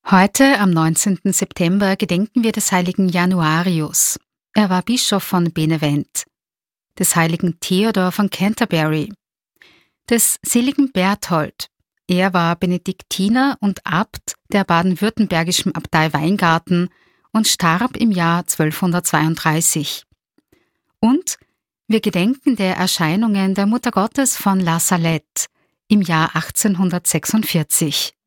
Heute, am 19. September, gedenken wir des heiligen Januarius. Er war Bischof von Benevent, des heiligen Theodor von Canterbury, des seligen Berthold. Er war Benediktiner und Abt der baden-württembergischen Abtei Weingarten und starb im Jahr 1232. Und wir gedenken der Erscheinungen der Muttergottes von La Salette im Jahr 1846.